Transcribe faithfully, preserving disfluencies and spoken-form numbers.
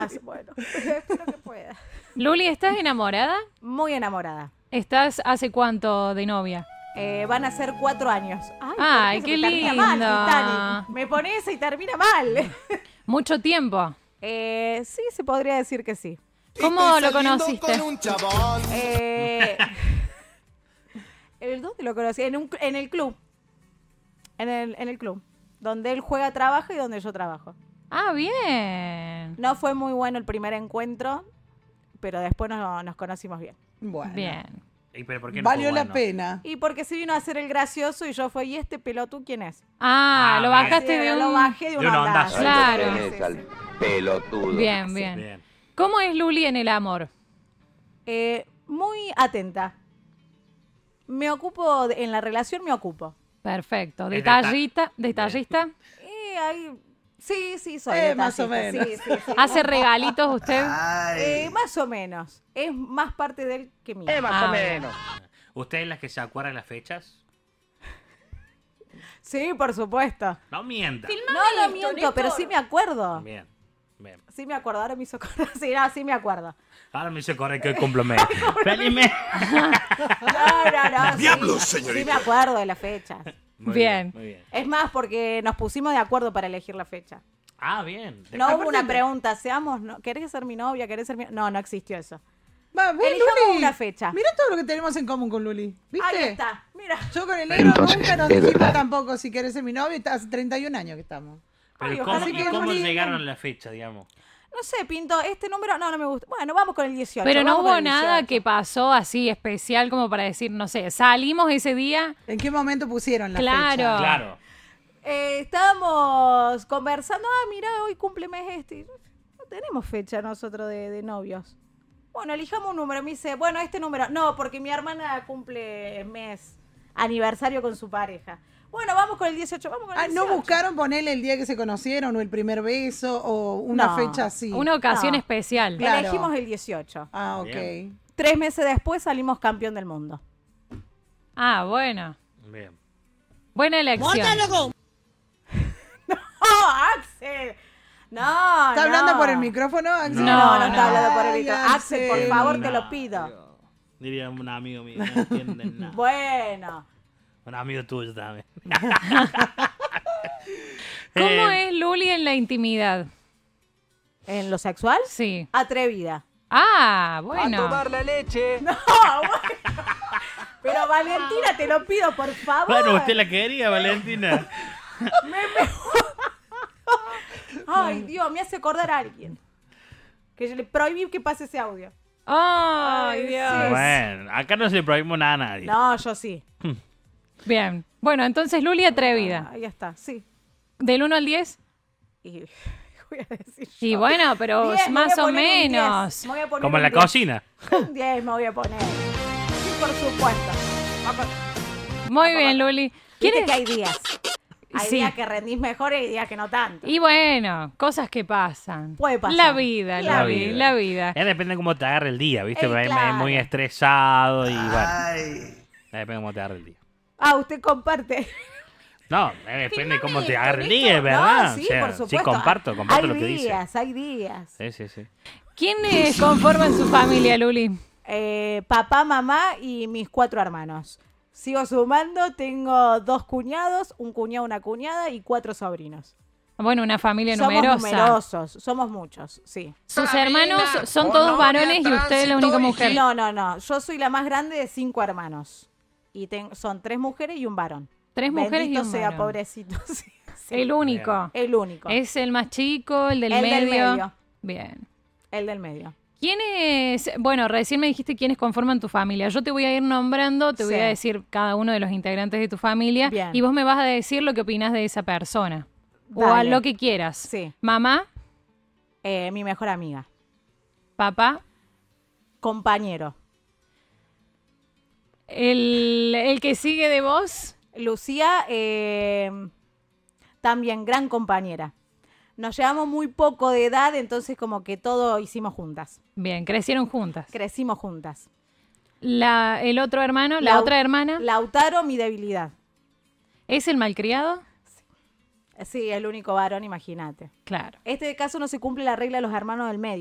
Bueno, espero que pueda. Luli, ¿estás enamorada? Muy enamorada. ¿Estás hace cuánto de novia? Eh, van a ser cuatro años. Ay, Ay, ¿por qué se me termina mal, lindo. Titanic? Me pone esa y termina mal. ¿Mucho tiempo? Eh, sí, se podría decir que sí. ¿Cómo lo conociste? Eh, ¿el dónde lo conocí? En, un, en el club. En el, en el club. Donde él juega, trabaja y donde yo trabajo. Ah, bien. No fue muy bueno el primer encuentro, pero después nos, nos conocimos bien. Bueno. Bien. ¿Y pero por qué no Valió fue la bueno? pena. Y porque se vino a hacer el gracioso y yo fue, ¿y este pelotú quién es? Ah, Ah, lo bien. bajaste Sí, de un... Lo bajé de un de un ondazo. ondazo. Claro. Sí, Tenés sí, al sí. pelotudo. Bien, bien. Bien. ¿Cómo es Luli en el amor? Eh, muy atenta. Me ocupo, de- en la relación me ocupo. Perfecto. Es Detallita, detallista. Eh, ahí- sí, sí, soy Eh, más o detallista, menos. sí, sí, sí. ¿Hace regalitos usted? Eh, más o menos. Es más parte de él que mío. Ah, bien. ¿Ustedes las que se acuerdan las fechas? Sí, por supuesto. No mientan. No, no miento, pero sí me acuerdo. Bien, bien. Sí me acuerdo, ahora me hizo acordar. Sí, no, sí me acuerdo. Ahora me hizo correr que hoy cumplo mes. ¡Feliz mes! No, no, no. Diablos, sí, señorita. sí me acuerdo de las fechas. Muy Bien. Muy bien. Es más, porque nos pusimos de acuerdo para elegir la fecha. Ah, bien. No hubo Aparte una de- pregunta, seamos, no, ¿querés ser mi novia? ¿Querés ser mi...? No, no existió eso. Va, ve, Elijamos Luli. una fecha. Mirá todo lo que tenemos en común con Luli. ¿Viste? Ahí está, mira. Yo con el negro Entonces, nunca nos es dijimos verdad. tampoco si querés ser mi novio. Está hace treinta y un años que estamos. Pero Ay, ¿cómo, ojalá ¿y que cómo Luli- llegaron a la fecha, digamos? No sé, Pinto, este número, no, no me gusta. Bueno, vamos con el dieciocho. Pero no vamos con hubo el nada dieciocho. que pasó así especial como para decir, no sé, salimos ese día. ¿En qué momento pusieron la Claro. fecha? Claro. Eh, estábamos conversando, ah, mira, hoy cumple mes este. No tenemos fecha nosotros de, de novios. Bueno, elijamos un número. Me dice, bueno, este número. No, porque mi hermana cumple mes, aniversario con su pareja. Bueno, vamos con el dieciocho, vamos con el Ah, ¿no dieciocho. buscaron ponerle el día que se conocieron o el primer beso o una No. fecha así? Una ocasión No. especial. Claro. Elegimos el dieciocho. Ah, ok. Bien. Tres meses después salimos campeón del mundo. Ah, bueno. Bien. Buena elección. ¡Oh, Axel! No, ¿Está no. hablando por el micrófono, Axel? No, No, no, está hablando por el Ay, micrófono. Axel, por Axel. favor, No, te lo pido. Diría un amigo mío, no entienden nada. Bueno. Un amigo tuyo también. ¿Cómo Eh, es Luli en la intimidad? ¿En lo sexual? Sí. Atrevida. Ah, bueno. la leche. No, bueno. Pero Valentina, te lo pido, por favor. Bueno, usted la quería, Valentina. Ay, Dios, me hace acordar a alguien. Que yo le prohibí que pase ese audio. Ay, Ay, Dios. sí. Bueno, acá no se le prohibimos nada a nadie. No, yo sí. Bien. Bueno, entonces Luli atrevida. Ahí está, sí. ¿Del uno al diez? Y voy a decir yo. Y bueno, pero diez, me voy más a o poner un diez. menos. Me voy a poner Como en un la diez. cocina. Un diez me voy a poner. Sí, por supuesto. Vamos. Muy bien, Luli. Viste ¿Quieres? que hay días. Hay Sí. días que rendís mejor y hay días que no tanto. Y bueno, cosas que pasan. Puede pasar. La vida, la, La vida, vida. la vida. Ya depende de cómo te agarre el día, ¿viste? Eh, Pero ahí me claro. muy estresado y bueno. Ya depende de cómo te agarre el día. Ah, usted comparte. No, eh, depende de cómo te agarre el ¿Listo? día, ¿verdad? No, sí, O sea, por supuesto. Sí, comparto, comparto hay lo que dice. días, hay días. Sí, sí, sí. ¿Quiénes conforman su familia, Luli? Eh, papá, mamá y mis cuatro hermanos. Sigo sumando, tengo dos cuñados, un cuñado, una cuñada y cuatro sobrinos. Bueno, una familia Somos numerosa. numerosos, somos muchos, sí. Sus hermanos son todos varones y usted es la única mujer. No, no, no. Yo soy la más grande de cinco hermanos. Y ten- son tres mujeres y un varón. Tres mujeres Bendito y un sea, varón. pobrecito. Sí, sí. El único. El único. Es el más chico, el del El medio. del medio. Bien. El del medio. ¿Quiénes? Bueno, recién me dijiste quiénes conforman tu familia. Yo te voy a ir nombrando, te voy Sí. a decir cada uno de los integrantes de tu familia Bien. y vos me vas a decir lo que opinas de esa persona. O a Dale. lo que quieras. Sí. Mamá, Eh, mi mejor amiga. papá, Compañero. el, el que sigue de vos, Lucía, eh, también gran compañera. Nos llevamos muy poco de edad, entonces como que todo hicimos juntas. bien, crecieron juntas. Crecimos juntas. La, el otro hermano, la Lau- otra hermana, Lautaro, mi debilidad. ¿es el malcriado? Sí, el único varón, imagínate. Claro. Este caso no se cumple la regla de los hermanos del medio.